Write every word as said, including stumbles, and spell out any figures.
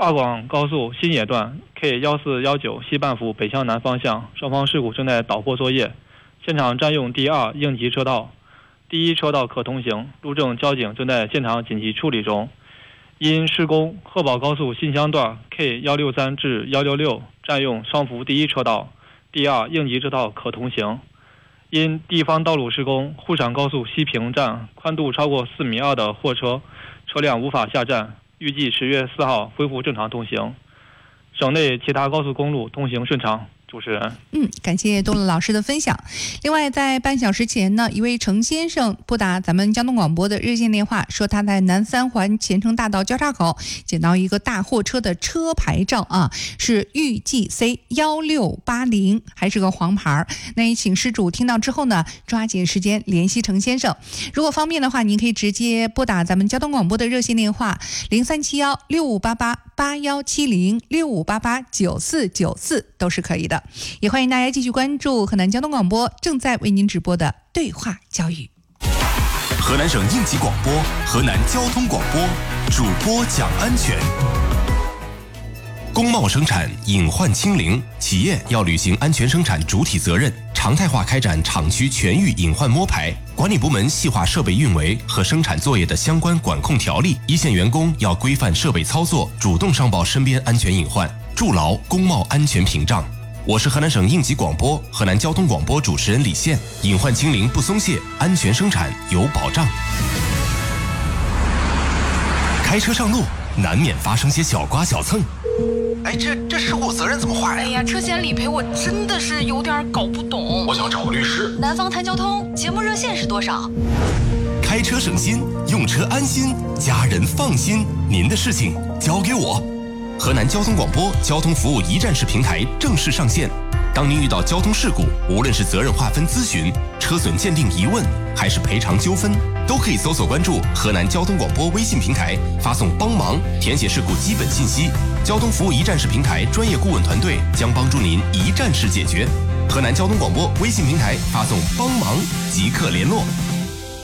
二广高速新野段 K 一四一九西半幅北向南方向，双方事故正在导坡作业，现场占用第二应急车道，第一车道可通行，路政交警正在现场紧急处理中。因施工，鹤宝高速新乡段 K 一六三至一六六占用双幅第一车道，第二应急车道可通行。因地方道路施工，沪陕高速西平站宽度超过四米二的货车车辆无法下站，预计十月四号恢复正常通行。省内其他高速公路通行顺畅。主持人， 嗯，感谢多乐老师的分享。另外，在半小时前呢，一位程先生拨打咱们交通广播的热线电话，说他在南三环前程大道交叉口捡到一个大货车的车牌照啊，是豫 G C 一六八零，还是个黄牌。那也请失主听到之后呢，抓紧时间联系程先生。如果方便的话，您可以直接拨打咱们交通广播的热线电话零三七幺六五八八八幺七零六五八八九四九四都是可以的。也欢迎大家继续关注河南交通广播正在为您直播的对话教育。 河南省应急广播，河南交通广播，主播讲安全。工贸生产隐患清零，企业要履行安全生产主体责任，常态化开展厂区全域隐患摸排，管理部门细化设备运维和生产作业的相关管控条例，一线员工要规范设备操作，主动上报身边安全隐患，筑牢工贸安全屏障。我是河南省应急广播、河南交通广播主持人李现。隐患清零不松懈，安全生产有保障。开车上路难免发生些小刮小蹭， 哎，这这事故责任怎么划呀？ 哎呀，车险理赔我真的是有点搞不懂。 我想找个律师。 南方谈交通节目热线是多少？ 开车省心，用车安心，家人放心。您的事情交给我。河南交通广播交通服务一站式平台正式上线。当您遇到交通事故，无论是责任划分咨询、车损鉴定疑问，还是赔偿纠纷，都可以搜索关注河南交通广播微信平台，发送帮忙，填写事故基本信息。交通服务一站式平台专业顾问团队将帮助您一站式解决。河南交通广播微信平台发送帮忙即刻联络。